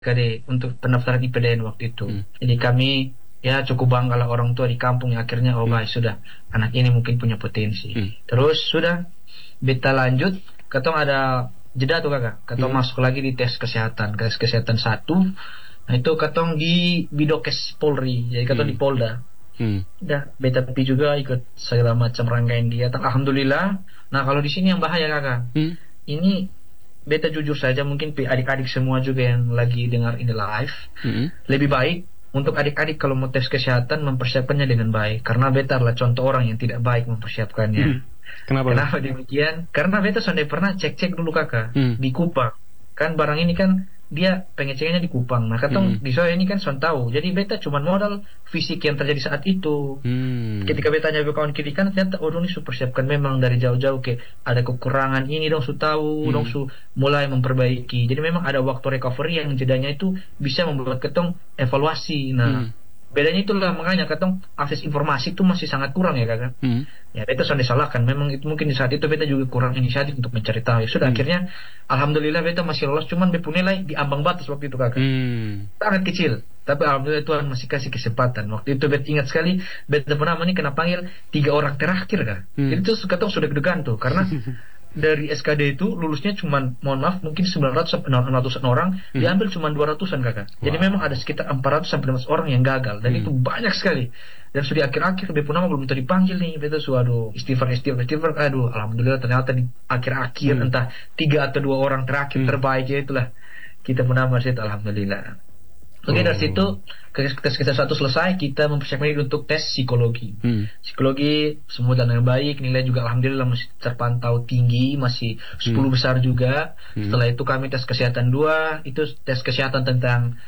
PKD untuk pendaftaran IPDN waktu itu. Jadi kami ya cukup bangga lah orang tua di kampung yang akhirnya guys sudah anak ini mungkin punya potensi. Terus sudah beta lanjut, ketong ada jeda tuh kakak, ketong masuk lagi di tes kesehatan 1. Nah itu ketong di Bidokes Polri, jadi ketong di Polda. Udah beta pi juga ikut segala macam rangkaian dia. Alhamdulillah. Nah kalau di sini yang bahaya kakak, ini beta jujur saja mungkin adik-adik semua juga yang lagi dengar ini live, lebih baik untuk adik-adik kalau mau tes kesehatan mempersiapkannya dengan baik, karena beta adalah contoh orang yang tidak baik mempersiapkannya. Kenapa demikian? Karena beta sudah pernah cek-cek dulu kakak di Kupang. Kan barang ini kan dia pengecekannya di Kupang. Nah katong di Soe ini kan sudah tahu. Jadi beta cuma modal fisik yang terjadi saat itu. Ketika beta tanya ke kawan kiri kan ternyata ini su persiapkan memang dari jauh-jauh ke ada kekurangan ini dong su tahu, dong su mulai memperbaiki. Jadi memang ada waktu recovery yang jedanya itu bisa membuat ketong evaluasi. Nah bedanya itulah makanya katong akses informasi itu masih sangat kurang ya kakak. Ya beta sudah disalahkan, memang itu mungkin di saat itu beta juga kurang inisiatif untuk mencari tahu. Sudah akhirnya alhamdulillah beta masih lolos, cuman beta nilai di ambang batas waktu itu kakak, sangat kecil. Tapi alhamdulillah Tuhan masih kasih kesempatan. Waktu itu beta ingat sekali beta pernah kena panggil 3 orang terakhir kak. Itu katong sudah deg-degan tuh karena dari SKD itu lulusnya cuma mohon maaf mungkin 900-600an orang, diambil cuma 200-an kakak. Jadi memang ada sekitar 400-500 orang yang gagal, dan itu banyak sekali. Dan sudah akhir-akhir beta nama belum dipanggil nih, beta aduh istighfar, aduh alhamdulillah ternyata di akhir-akhir entah 3 atau 2 orang terakhir terbaik ya itulah kita pun nama sih alhamdulillah. Oke, dari situ tes kita 1 selesai, kita mempersiapkan diri untuk tes psikologi. Psikologi semua dengan baik, nilai juga alhamdulillah masih terpantau tinggi, masih 10 besar juga. Setelah itu kami tes kesehatan 2, itu tes kesehatan tentang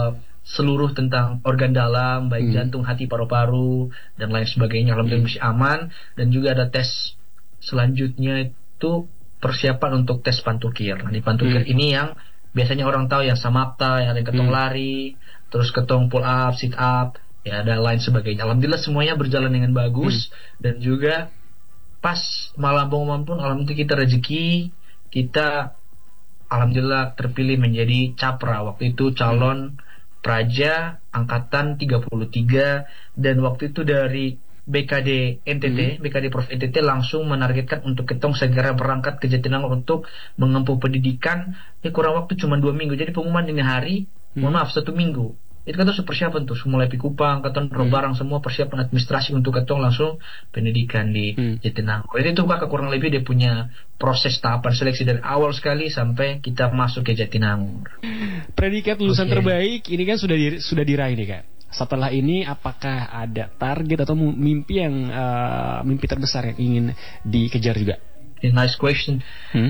seluruh tentang organ dalam, baik jantung, hati, paru-paru dan lain sebagainya. Alhamdulillah masih aman. Dan juga ada tes selanjutnya itu persiapan untuk tes pantukir. Nah di pantukir ini yang biasanya orang tahu yang samapta, yang ada ketong lari, terus ketong pull up, sit up, ya dan lain sebagainya. Alhamdulillah semuanya berjalan dengan bagus. Dan juga pas malam pengumuman pun alhamdulillah kita rezeki, kita alhamdulillah terpilih menjadi capra waktu itu, calon praja angkatan 33. Dan waktu itu dari BKD NTT, BKD Prof NTT langsung menargetkan untuk ketong segera berangkat ke Jatinangor untuk menempuh pendidikan. Kurang waktu cuma 2 minggu. Jadi pengumuman ini hari, mohon maaf 1 minggu. Itu ketong persiapan tuh, mulai pi Kupang, ketong barang semua persiapan administrasi untuk ketong langsung pendidikan di Jatinangor. Jadi itu kakak kurang lebih dia punya proses tahapan seleksi dari awal sekali sampai kita masuk ke Jatinangor. Predikat lulusan terbaik ini kan sudah diraih nih kak. Setelah ini apakah ada target atau mimpi yang mimpi terbesar yang ingin dikejar juga? Nice question.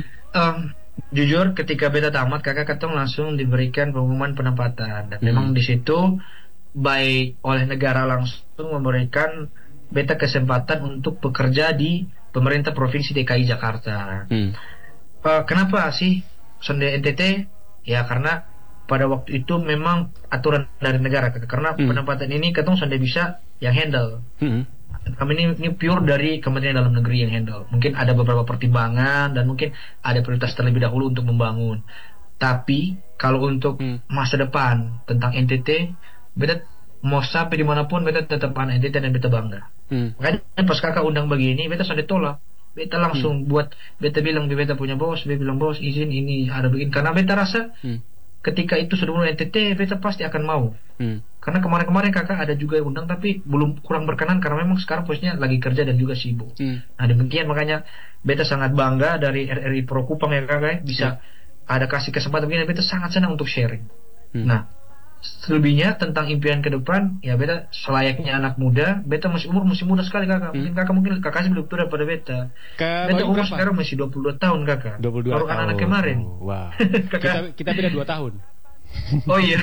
Jujur ketika beta tamat kakak ketong langsung diberikan pengumuman penempatan, dan memang di situ baik oleh negara langsung memberikan beta kesempatan untuk bekerja di pemerintah provinsi DKI Jakarta. Kenapa sih Sonde NTT? Ya karena pada waktu itu memang aturan dari negara karena penempatan ini ketong sudah bisa yang handle. Kami ini pure dari Kementerian Dalam Negeri yang handle. Mungkin ada beberapa pertimbangan dan mungkin ada prioritas terlebih dahulu untuk membangun. Tapi kalau untuk masa depan tentang NTT, beta mau sampai dimanapun beta tetap anak NTT dan beta bangga. Makanya pas kakak undang begini beta sudah tolak. Beta langsung beta bilang beta punya bos, beta bilang bos izin ini ada begini, karena beta rasa ketika itu sudah mulai NTT, beta pasti akan mau. Karena kemarin-kemarin kakak ada juga yang undang tapi belum kurang berkenan karena memang sekarang posisinya lagi kerja dan juga sibuk. Nah demikian makanya beta sangat bangga dari RRI Pro Kupang ya kakak bisa ada kasih kesempatan begini. Beta sangat senang untuk sharing. Nah selebihnya tentang impian ke depan ya beta selayaknya anak muda. Beta masih muda sekali kakak. Mungkin kakak belum tua daripada beta. Beta umur sekarang masih 22 tahun kakak. 22 baru tahun. Anak kemarin. Wow. kita beda 2 tahun. Oh iya.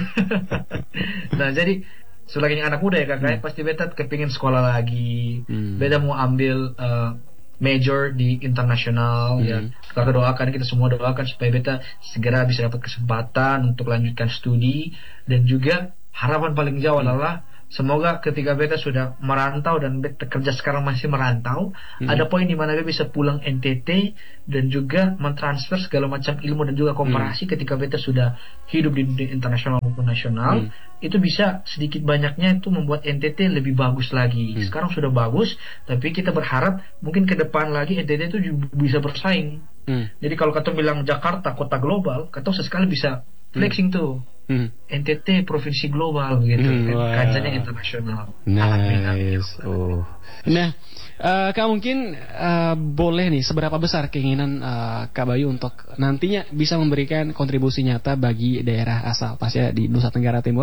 Nah jadi sebagai anak muda ya kakak pasti beta kepingin sekolah lagi. Beta mau ambil major di internasional ya. Kakak doakan, kita semua doakan supaya beta segera bisa dapat kesempatan untuk lanjutkan studi. Dan juga harapan paling jauh adalah semoga ketika beta sudah merantau dan beta kerja sekarang masih merantau, ada poin di mana beta bisa pulang NTT dan juga mentransfer segala macam ilmu dan juga komparasi ketika beta sudah hidup di dunia internasional maupun nasional. Itu bisa sedikit banyaknya itu membuat NTT lebih bagus lagi. Sekarang sudah bagus, tapi kita berharap mungkin ke depan lagi NTT itu bisa bersaing. Jadi kalau kata bilang Jakarta kota global, kata sesekali bisa flexing tuh. NTT provinsi global gitu, kancahnya internasional. Nice. Nah, Kak mungkin boleh nih, seberapa besar keinginan Kak Bayu untuk nantinya bisa memberikan kontribusi nyata bagi daerah asal pasnya di Nusa Tenggara Timur?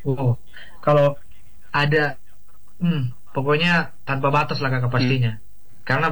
Kalau ada, pokoknya tanpa batas lah Kakak pastinya. Karena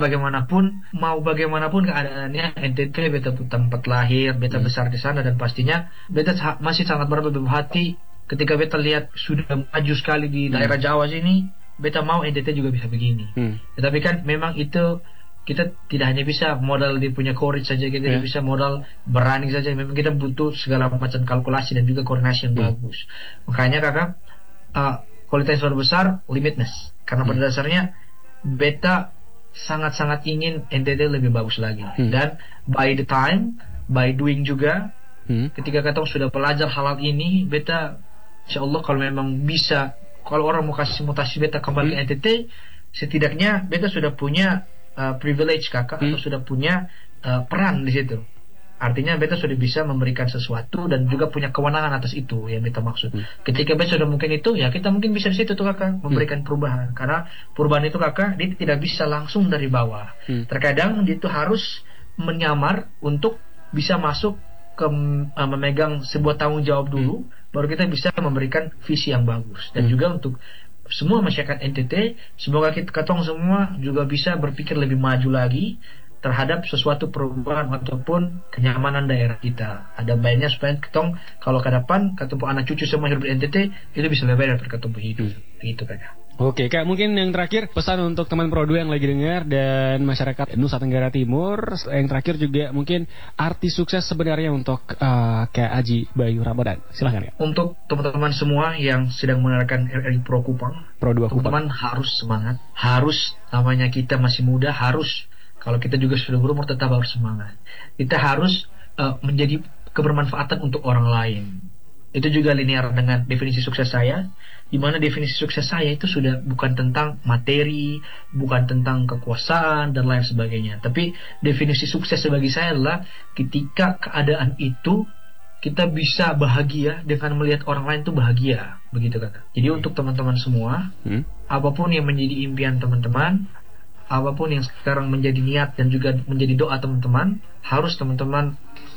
mau bagaimanapun keadaannya, NTT beta tempat lahir, beta besar di sana, dan pastinya beta masih sangat berbahaya hati ketika beta lihat sudah maju sekali di daerah Jawa sini. Beta mau NTT juga bisa begini. Tetapi kan memang itu kita tidak hanya bisa modal dia punya courage saja, kita tidak bisa modal berani saja. Memang kita butuh segala macam kalkulasi dan juga koordinasi yang bagus. Makanya Kakak, kualitas yang besar limitless. Karena pada dasarnya beta sangat-sangat ingin NTT lebih bagus lagi. Dan by the time, by doing juga, ketika kita sudah belajar hal ini, beta insya Allah kalau memang bisa, kalau orang mau kasih mutasi beta kembali ke NTT, setidaknya beta sudah punya privilege Kakak, atau sudah punya peran di situ. Artinya beta sudah bisa memberikan sesuatu dan juga punya kewenangan atas itu yang beta maksud. Ketika beta sudah mungkin itu, ya kita mungkin bisa di situ tuh Kakak memberikan perubahan. Karena perubahan itu Kakak, dia tidak bisa langsung dari bawah. Terkadang dia itu harus menyamar untuk bisa masuk ke memegang sebuah tanggung jawab dulu, baru kita bisa memberikan visi yang bagus. Dan juga untuk semua masyarakat NTT, semoga kita semua juga bisa berpikir lebih maju lagi terhadap sesuatu perubahan ataupun kenyamanan daerah kita. Ada baiknya supaya ketong kalau ke depan ketemu anak cucu semua hidup di NTT itu bisa lebih baik daripada ketemu hidup. Gitu Kak. Oke Kak, mungkin yang terakhir pesan untuk teman Pro 2 yang lagi dengar dan masyarakat Nusa Tenggara Timur. Yang terakhir juga mungkin arti sukses sebenarnya untuk Kak Aji Bayu Ramadan. Silahkan Kak. Untuk teman-teman semua yang sedang mendengarkan RRI Pro Kupang, Pro 2 Kupang, teman-teman harus semangat. Harus, namanya kita masih muda, harus. Kalau kita juga sudah berumur tetap harus semangat. Kita harus menjadi kebermanfaatan untuk orang lain. Itu juga linear dengan definisi sukses saya, di mana definisi sukses saya itu sudah bukan tentang materi, bukan tentang kekuasaan dan lain sebagainya. Tapi definisi sukses bagi saya adalah ketika keadaan itu kita bisa bahagia dengan melihat orang lain itu bahagia, begitu Kakak. Jadi untuk teman-teman semua, apapun yang menjadi impian teman-teman, apapun yang sekarang menjadi niat dan juga menjadi doa teman-teman, harus teman-teman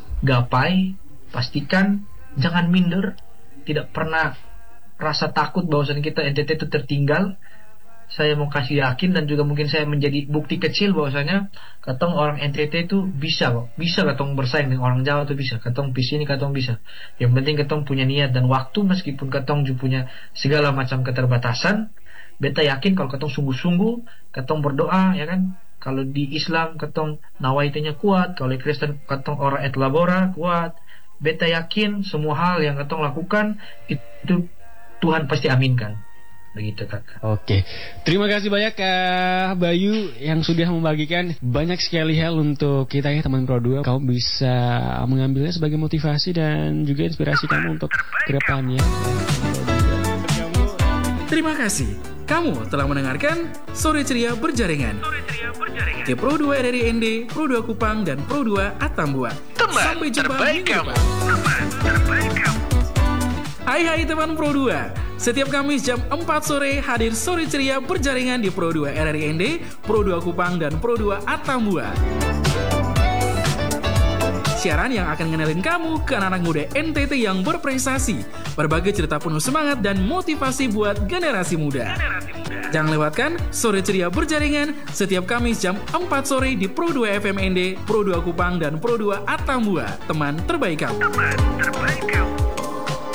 gapai. Pastikan jangan minder, tidak pernah rasa takut bahwasannya kita NTT itu tertinggal. Saya mau kasih yakin dan juga mungkin saya menjadi bukti kecil bahwasanya katong orang NTT itu bisa kok, bisa katong bersaing dengan orang Jawa itu bisa, katong di sini katong bisa. Yang penting katong punya niat dan waktu, meskipun katong juga punya segala macam keterbatasan. Beta yakin kalau katong sungguh-sungguh, katong berdoa, ya kan. Kalau di Islam katong nawaitanya kuat, kalau di Kristen katong orang et labora kuat. Beta yakin semua hal yang katong lakukan itu Tuhan pasti aminkan. Begitu Kak. Oke. Terima kasih banyak Kak Bayu yang sudah membagikan banyak sekali hal untuk kita ya teman Pro 2. Kamu bisa mengambilnya sebagai motivasi dan juga inspirasi kamu untuk ke depannya. Terima kasih. Kamu telah mendengarkan Sore Ceria Berjaringan di Pro 2 RRI ND, Pro 2 Kupang, dan Pro 2 Atambua. Sampai jumpa minggu depan. Hai teman Pro 2. Setiap Kamis jam 4 sore hadir Sore Ceria Berjaringan di Pro 2 RRI ND, Pro 2 Kupang, dan Pro 2 Atambua. Siaran yang akan ngenalin kamu ke anak-anak muda NTT yang berprestasi, berbagai cerita penuh semangat dan motivasi buat generasi muda. Jangan lewatkan Sore Ceria Berjaringan setiap Kamis jam 4 sore di Pro 2 FM ND, Pro 2 Kupang, dan Pro 2 Atambua. Teman terbaik kamu.